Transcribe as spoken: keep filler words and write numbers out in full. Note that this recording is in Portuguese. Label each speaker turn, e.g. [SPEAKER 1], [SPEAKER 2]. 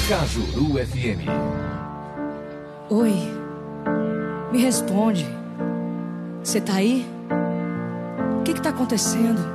[SPEAKER 1] Cajuru F M.
[SPEAKER 2] Oi, me responde. Você tá aí? O que que tá acontecendo?